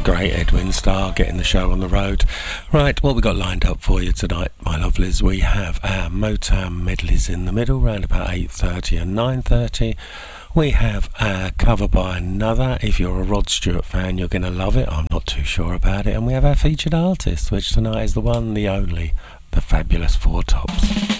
great, Edwin Starr, getting the show on the road. Right, what we got lined up for you tonight, my lovelies? We have our Motown medleys in the middle, round about 8:30 and 9:30. We have a cover by another. If you're a Rod Stewart fan, you're going to love it. I'm not too sure about it. And we have our featured artist, which tonight is the one, the only, the fabulous Four Tops.